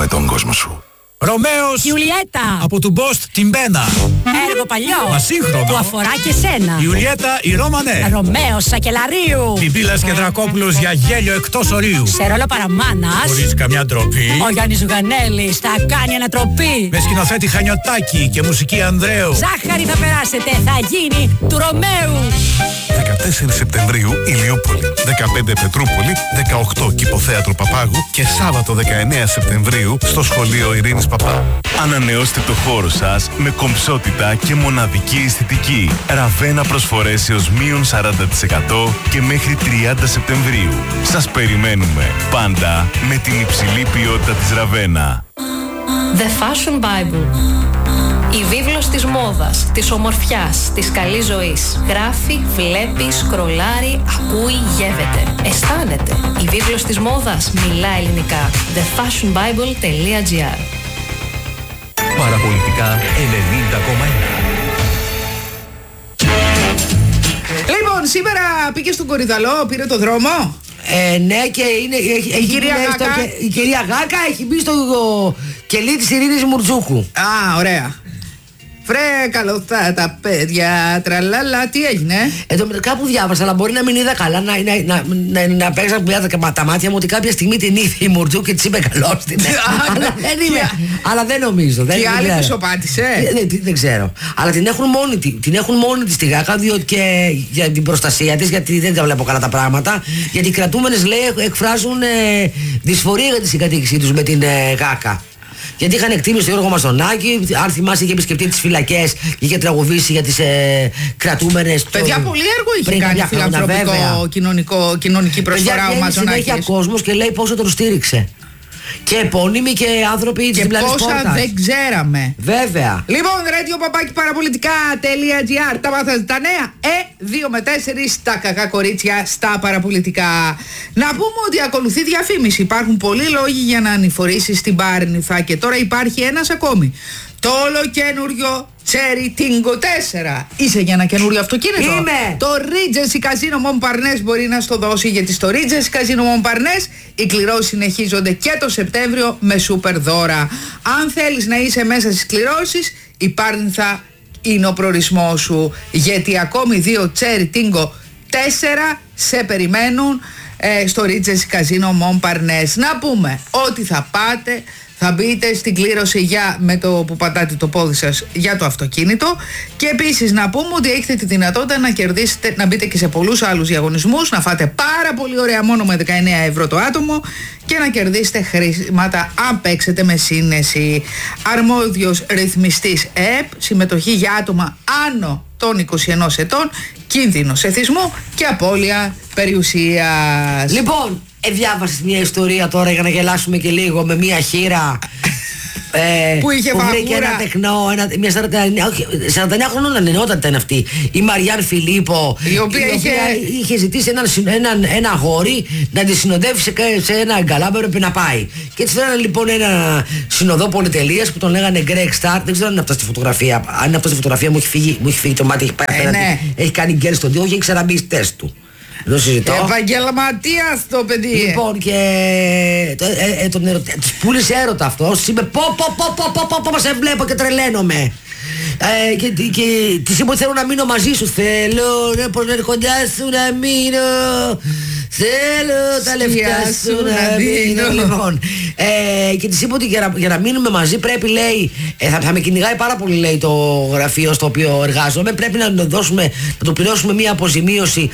αλλάξουμε τον κόσμο σου. Ρωμαίος Ιουλιέτα. από του Μπόστ την Μπένα. Έργο παλιό. Μα σύγχρονο. Που αφορά και σένα. Ιουλιέτα η Ρώμανε. Ρωμαίος Σακελαρίου. Πιπίλας και Δρακόπουλος για γέλιο εκτός ορίου. Σε ρόλο παραμάνας. Χωρίς καμιά ντροπή. Ο Γιάννης Ζουγανέλης θα κάνει ανατροπή. Με σκηνοθέτη Χανιωτάκη και μουσική Ανδρέου. Ζάχαρη θα περάσετε, θα γίνει του Ρωμαίου. 14 Σεπτεμβρίου Ηλιούπολη, 15 Πετρούπολη, 18 Κηποθέατρο Παπάγου και Σάββατο 19 Σεπτεμβρίου στο Σχολείο Ειρήνης Παπά. Ανανεώστε το χώρο σας με κομψότητα και μοναδική αισθητική. Ραβένα προσφορές έως μείον 40% και μέχρι 30 Σεπτεμβρίου. Σας περιμένουμε πάντα με την υψηλή ποιότητα της Ραβένα. The Fashion Bible. Η βίβλος της μόδας, της ομορφιάς, της καλής ζωής. Γράφει, βλέπει, σκρολάρει, ακούει, γεύεται. Αισθάνεται. Η βίβλος της μόδας μιλά ελληνικά. thefashionbible.gr. Παραπολιτικά 90,1. Λοιπόν, σήμερα πήγε στον Κορυδαλό, πήρε το δρόμο. Ναι, και είναι, η κυρία Γάκα έχει μπει στο κελί της Ειρήνης Μουρτζούκου. Α, ωραία. Βρε, καλό τα παιδιά, τραλάλα, τι έγινε? Κάπου διάβασα, αλλά μπορεί να μην είδα καλά, να παίξαν τα μάτια μου ότι κάποια στιγμή την είδε η Μουρτζούκου και της είπε καλώς την. Αλλά δεν νομίζω. Και η άλλη πισωπάτησε. Δεν ξέρω. Αλλά την έχουν μόνη της τη Γάκα, διότι και για την προστασία της, γιατί δεν τα βλέπω καλά τα πράγματα. Γιατί οι κρατούμενες, λέει, εκφράζουν δυσφορία για τη συγκατοίκησή τους με την Γάκα. Γιατί είχαν εκτίμηση τον Γιώργο Μαστονάκη, αν θυμάσαι, είχε επισκεφτεί τις φυλακές και είχε τραγουδήσει για τις κρατούμενες. Παιδιά, πολύ έργο είχε κάνει φιλανθρωπικό, κοινωνική προσφορά ο Μαστονάκης. Συνέχεια κόσμος και λέει πόσο τον στήριξε. Και επώνυμοι και άνθρωποι της διπλανής πόρτας. Και πόσα δεν ξέραμε. Βέβαια. Λοιπόν, radio-parapolitica.gr. Τα μάθατε τα νέα. 2 με 4 τα κακά κορίτσια στα παραπολιτικά. Να πούμε ότι ακολουθεί διαφήμιση. Υπάρχουν πολλοί λόγοι για να ανηφορήσεις την Πάρνηθα. Και τώρα υπάρχει ένας ακόμη. Το ολοκένουριο Cherry Tingo 4. Είσαι για ένα καινούριο αυτοκίνητο? Είμαι. Το Regency Casino Montparnasse μπορεί να στο δώσει, γιατί στο Regency Casino Montparnasse οι κληρώσεις συνεχίζονται και το Σεπτέμβριο με σούπερ δώρα. Αν θέλεις να είσαι μέσα στις κληρώσεις, η Πάρνηθα είναι ο προορισμός σου, γιατί ακόμη 2 Cherry Tingo 4 σε περιμένουν στο Regency Casino Montparnasse. Να πούμε ότι θα πάτε, θα μπείτε στην κλήρωση με το που πατάτε το πόδι σας για το αυτοκίνητο. Και επίσης να πούμε ότι έχετε τη δυνατότητα να κερδίσετε, να μπείτε και σε πολλούς άλλους διαγωνισμούς, να φάτε πάρα πολύ ωραία μόνο με 19 ευρώ το άτομο και να κερδίσετε χρήματα αν παίξετε με σύνεση. Αρμόδιος ρυθμιστής ΕΕΠ, συμμετοχή για άτομα άνω των 21 ετών, κίνδυνος εθισμού και απώλεια περιουσίας. Λοιπόν, διάβασες μια ιστορία τώρα για να γελάσουμε και λίγο, με μια χείρα που είχε βρήκε ένα τεκνό, μια 49 χρονών νεότατη ήταν αυτή, η Μαριάν Φιλίππο, η οποία είχε ζητήσει ένα αγόρι να τη συνοδεύει σε ένα εγκαλάμπο, έπρεπε να πάει. Και της φέρανε λοιπόν ένα συνοδό πολυτελείας που τον λέγανε Greg Star. Δεν ξέρω αν είναι αυτό στη φωτογραφία. Αν είναι αυτό στη φωτογραφία, μου έχει φύγει το μάτι, έχει πάει απέναντι. Έχει κάνει γκέλ στον τοίχο και έχει ξαναμπεί στις τεστ του. Δεν συζητώ. Επαγγελματίας το παιδί. Λοιπόν, και της πούλησε έρωτα αυτός. Είπε πω μας βλέπω και τρελαίνομαι. Και της είπε ότι θέλω να μείνω μαζί σου. Θέλω να κοντά σου να μείνω. Θέλω τα λεφτά σου να μείνω. Λοιπόν, και της είπε ότι για να μείνουμε μαζί πρέπει, λέει, θα με κυνηγάει πάρα πολύ, λέει, το γραφείο στο οποίο εργάζομαι. Πρέπει να του πληρώσουμε μια αποζημίωση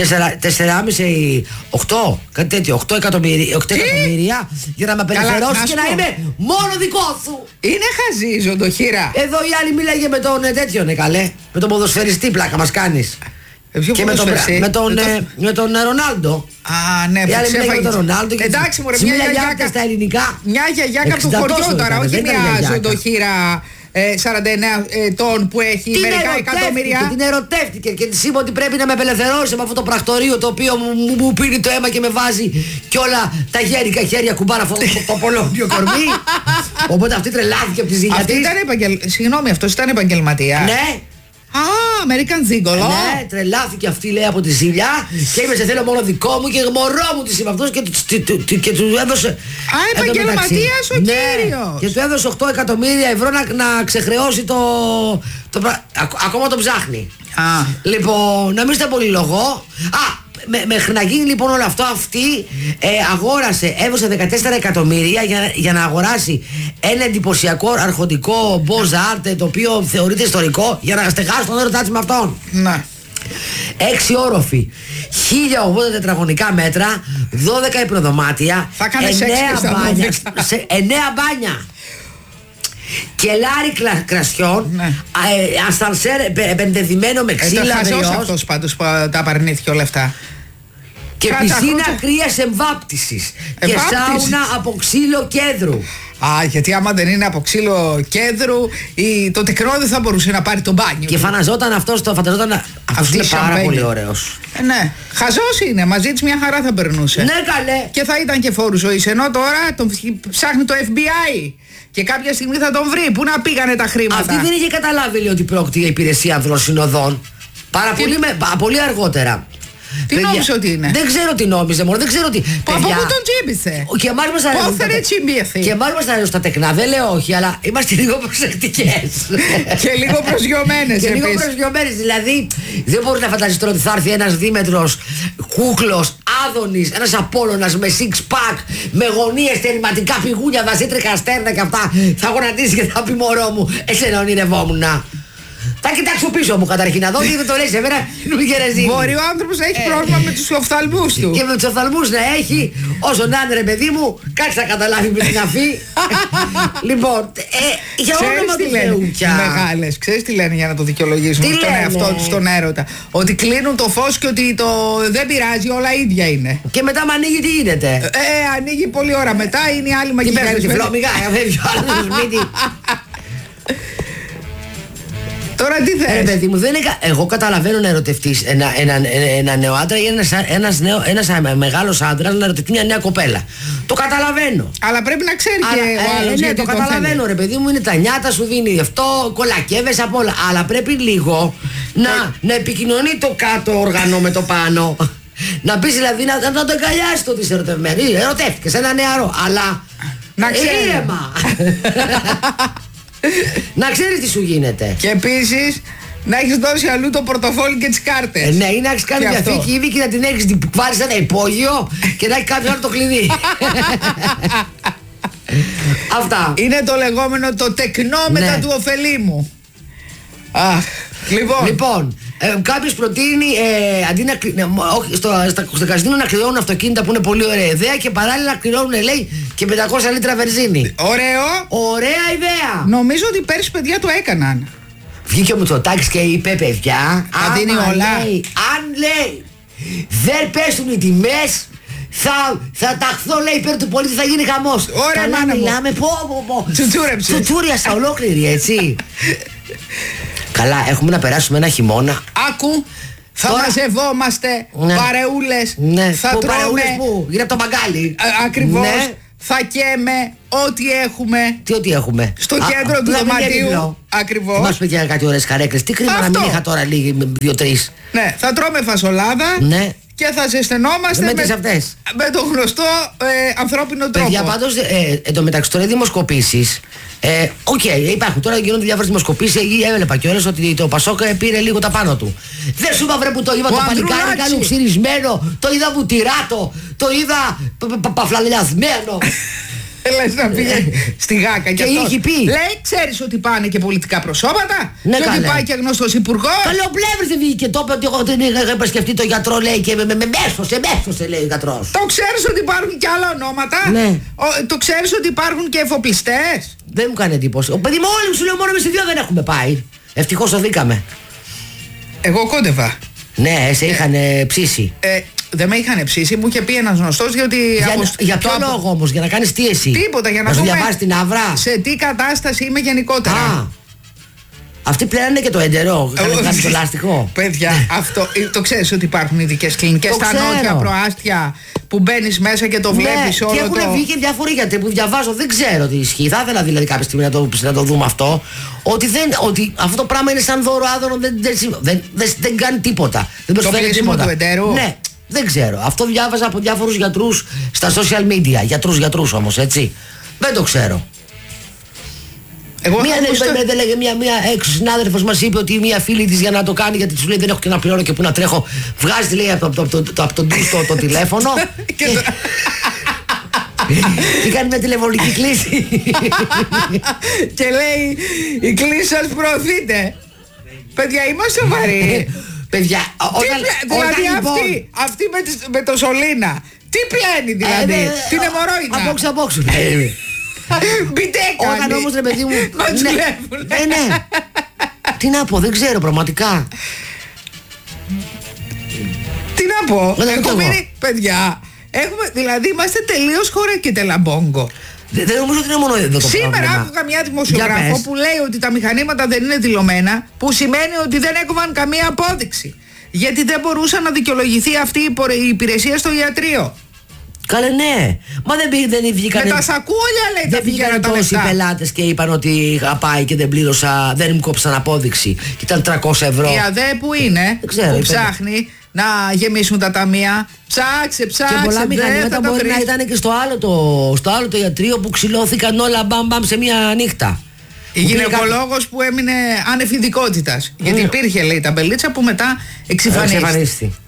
4,5-8, κάτι τέτοιο, 8 εκατομμύρια για να με απελευθερώσει και να είμαι μόνο δικό σου. Είναι χαζή ζωντοχύρα. Εδώ η άλλη μίλαγε με τον τέτοιον, καλέ, με τον ποδοσφαιριστή, πλάκα μας κάνεις. Και με τον Ρονάλντο. Α, ναι, με τον Ρονάλντο. Εντάξει, μωρέ, μια γιαγιάκα στα ελληνικά. Μια γιαγιάκα από το χωριό τώρα, όχι μια ζωντοχύρα 49 ετών που έχει μερικά εκατομμύρια. Την ερωτεύτηκε και της είπε ότι πρέπει να με απελευθερώσει με αυτό το πρακτορείο το οποίο μου πίνει το αίμα και με βάζει και όλα τα γέρικα χέρια κουμπάρα αυτό το πολόμπιο κορμί. Οπότε αυτή τρελάθηκε από τη ζήλια της. Συγγνώμη, αυτός ήταν επαγγελματίας. Ναι. American Gigolo. Ναι, τρελάθηκε αυτή, λέει, από τη ζήλια και είπε: σε θέλω μόνο δικό μου και μωρό μου τη είπε αυτός και του έδωσε. Επαγγελματίας ο κύριος. Και του έδωσε 8 εκατομμύρια ευρώ να ξεχρεώσει ακόμα τον ψάχνει. Λοιπόν, να μην είστε πολύ λογό. Μέχρι να γίνει λοιπόν όλο αυτό, αυτή έδωσε 14 εκατομμύρια για να αγοράσει ένα εντυπωσιακό αρχοντικό Beaux-Arts, το οποίο θεωρείται ιστορικό, για να στεγάσει τον έρωτά της με αυτόν. Ναι. 6 όροφοι, 1080 τετραγωνικά μέτρα, 12 υπνοδωμάτια, 9 μπάνια. Κελάρι κρασιών, ναι. Ασανσέρ επενδεδημένο με ξύλα χαζός αυτός πάντως που τα απαρνήθηκε όλα αυτά. Και πισίνα κρύας εμβάπτισης και σάουνα από ξύλο κέδρου. Γιατί άμα δεν είναι από ξύλο κέδρου, το τεκνό δεν θα μπορούσε να πάρει το μπάνιο. Και φανταζόταν αυτός είναι πάρα πολύ ωραίος. Ναι, χαζός είναι, μαζί της μια χαρά θα περνούσε. Ναι, καλέ. Και θα ήταν και φόρου ζωής, ενώ τώρα τον ψάχνει το FBI. Και κάποια στιγμή θα τον βρει. Πού να πήγανε τα χρήματα. Αυτή δεν είχε καταλάβει, λέει, ότι πρόκειται για υπηρεσία ανδροσυνοδών. Πολύ αργότερα. Τι νόμιζε ότι είναι? Δεν ξέρω τι νόμιζε, μόνο δεν ξέρω τι. Από πού τον τσίμπησε? Και εμάς μας αρέσουν. Και εμάς μας αρέσουν τα τεκνά, δεν λέω όχι, αλλά είμαστε λίγο προσεκτικές. Και λίγο προσγειωμένες. Και λίγο προσγειωμένες. Δηλαδή, δεν μπορείς να φανταστείς τώρα ότι θα έρθει ένας Δήμετρος Κούκλος, Άδωνης, ένας Απόλλωνας με six pack, με γωνίες, τελματικά πηγούνια, δασίτρικα στέρνα και αυτά. Θα γονατίσει και θα πει μωρό μου, εσένα ονειρευόμουν. Θα κοιτάξω πίσω μου καταρχήν να δω τι δεν το λέει σε μένα. Μπορεί ο άνθρωπος να έχει πρόβλημα με τους οφθαλμούς του. Και με τους οφθαλμούς να έχει, όσο να είναι, ρε παιδί μου, κάτσε να καταλάβει με την αφή. Λοιπόν, για όνομα του Θεού πια. Μεγάλες, ξέρεις τι λένε για να το δικαιολογήσουν στον εαυτό τους, στον έρωτα? Ότι κλείνουν το φως και ότι δεν πειράζει, όλα ίδια είναι. Και μετά με ανοίγει τι γίνεται? Ανοίγει πολλή ώρα μετά, είναι η άλλη μαγική. Τι παίρνει τη φλόμιγα, φεύγει ο άλλος στο σπίτι. Τώρα τι θες? Παιδί μου, εγώ καταλαβαίνω να ερωτευτείς ένα νέο άντρα ή ένας μεγάλος άντρας να ερωτευτεί μια νέα κοπέλα. Το καταλαβαίνω. Αλλά πρέπει να ξέρει και ο άλλος. Ναι, το καταλαβαίνω, ρε παιδί μου, είναι τα νιάτα, σου δίνει αυτό, κολακεύες από όλα. Αλλά πρέπει λίγο να επικοινωνεί το κάτω όργανο με το πάνω. Να πεις δηλαδή να το εγκαλιάσει το ότι είσαι ερωτευμένη. Ερωτεύτηκες ένα νεαρό, αλλά ήρεμα. Να ξέρεις τι σου γίνεται. Και επίσης να έχεις δώσει αλλού το πορτοφόλι και τις κάρτες. Ναι, ή να έχεις κάνει διαθήκη ήδη και να την έχεις πάρει σε ένα υπόγειο και να έχει κάποιο άλλο το κλειδί. Αυτά. Είναι το λεγόμενο το τεκνό μετά του ωφελήμου. Λοιπόν, κάποιος προτείνει αντί να στο καζίνο να κληρώνουν αυτοκίνητα, που είναι πολύ ωραία ιδέα, και παράλληλα να κληρώνουν, λέει, και 500 λίτρα βενζίνη. Ωραία ιδέα. Νομίζω ότι πέρσι παιδιά το έκαναν. Βγήκε ο Μητσοτάκης και είπε, παιδιά, αν λέει δεν πέσουν οι τιμές, θα ταχθώ, λέει, υπέρ του πολίτη, θα γίνει χαμός. Ωραία, μάνα μου. Μιλάμε, τσουτσούριασα ολόκληρη, έτσι. Καλά, έχουμε να περάσουμε ένα χειμώνα. Άκου, θα μαζευόμαστε, παρεούλες, θα τρώμε. Πού? Γύρω από το μαγκάλι. Ακριβώς. Ναι. Θα καίμε ό,τι έχουμε. Τι ό,τι έχουμε? Στο κέντρο του δωματίου. Ακριβώς. Μας πει και κάτι ωραίες καρέκλες. Τι κρίμα να μην είχα τώρα λίγοι, 2-3. Ναι, θα τρώμε φασολάδα. Ναι. Και θα ζεσθενόμαστε με το γνωστό ανθρώπινο τρόπο. Παιδιά, πάντως, εντωμεταξύ τώρα οι δημοσκοπήσεις, υπάρχουν τώρα, γίνονται διάφορες δημοσκοπήσεις. Έβλεπα κιόλας ότι το Πασόκ πήρε λίγο τα πάνω του. Δεν σου είπα, βρε, που το είδα το παλικάρι κάνει ξυρισμένο, το είδα βουτυράτο, το είδα παφλαλιασμένο. Λες να πήγε στη Γάκα και είχε πει. Λέει, ξέρεις ότι πάνε και πολιτικά προσώπητα, ναι, και ότι πάει και γνωστός υπουργός. Καλοπλεύρης δεν βγήκε, το είπε ότι εγώ δεν είχα σκεφτεί το γιατρό, λέει, και με μέσωσε, λέει ο γιατρός. Το ξέρεις ότι υπάρχουν και άλλα ονόματα? Ναι. Το ξέρεις ότι υπάρχουν και εφοπλιστές? Δεν μου κάνει εντύπωση. Ο παιδί μου, όλοι μου σου λέω, μόνο εμείς οι δύο δεν έχουμε πάει. Ευτυχώς το δίκαμε. Εγώ κόντευα. Ναι, σε είχαν ψήσει. Δεν με είχαν ψήσει, μου είχε πει ένας γνωστός, γιατί. Για ποιο λόγο όμως, για να κάνεις τι εσύ? Τίποτα, για να σου δούμε διαβάσεις την αύρα. Σε τι κατάσταση είμαι γενικότερα. Αυτοί πλένανε και το εντερό. Κάνει το λάστιχο. Παιδιά, αυτό το ξέρεις ότι υπάρχουν ειδικές κλινικές στα νότια προάστια που μπαίνεις μέσα και το βλέπεις όλο. Και έχουν βγει και διάφοροι γιατροί που διαβάζω, δεν ξέρω τι ισχύει. Θα ήθελα δηλαδή κάποια στιγμή να το δούμε αυτό. Ότι αυτό το πράγμα είναι σαν δώρο άδωνο, δεν κάνει τίποτα. Δεν προσφέρει τίποτα. Το εντέρου. Ναι, δεν ξέρω. Αυτό διάβαζα από διάφορους γιατρούς στα social media. Γιατρούς όμως, έτσι. Δεν το ξέρω. Μία έξω συνάδελφος μας είπε ότι μία φίλη της για να το κάνει, γιατί του λέει δεν έχω και να πληρώνω και που να τρέχω, βγάζει λέει από τον ντύστο το τηλέφωνο και κάνει μια τηλεφωνική κλήση και λέει η κλήση σας προωθείτε. Παιδιά, είμαστε σοβαροί. Παιδιά, δηλαδή αυτή με το σωλήνα τι πιάνει δηλαδή? Την αιμορρόιδα από όξου. Όταν όμως ρε παιδί μου ναι. Τι να πω, δεν ξέρω πραγματικά. Τι να πω, έχω μείνει, παιδιά. Δηλαδή είμαστε τελείως χώρα και τελαμπόγκο. Δεν νομίζω ότι είναι μόνο εδώ το σήμερα πρόβλημα. άκουγα μια δημοσιογράφο που λέει ότι τα μηχανήματα δεν είναι δηλωμένα, που σημαίνει ότι δεν έκοβαν καμία απόδειξη. Γιατί δεν μπορούσαν να δικαιολογηθεί αυτή η υπηρεσία στο ιατρείο. Καλέ, ναι. Μα δεν βγήκαν. Με τα σακούλια λέει τα πήγαιναν τα λεφτά. Τόσοι πελάτες και είπαν ότι είχα πάει και δεν πλήρωσα, δεν μου κόψαν απόδειξη. Και ήταν 300 ευρώ. Η ΑΔΕ που είναι, που ψάχνει να γεμίσουν τα ταμεία. Ψάξε. Και πολλά μηχανήματα μπορεί να ήταν και στο άλλο το ιατρείο που ξυλώθηκαν όλα μπαμ σε μία νύχτα. Η γυναικολόγος που έμεινε άνευ ειδικότητας. Γιατί υπήρχε λέει ταμπελίτσα που μετά εξυφανίστηκε.